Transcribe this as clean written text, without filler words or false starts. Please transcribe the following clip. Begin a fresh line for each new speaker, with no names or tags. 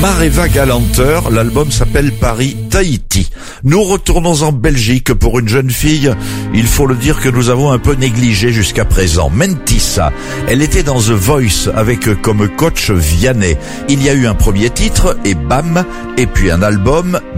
Mareva Galanter, l'album s'appelle Paris-Tahiti. Nous retournons en Belgique pour une jeune fille, il faut le dire, que nous avons un peu négligée jusqu'à présent. Mentissa, elle était dans The Voice avec comme coach Vianney. Il y a eu un premier titre et bam, et puis un album.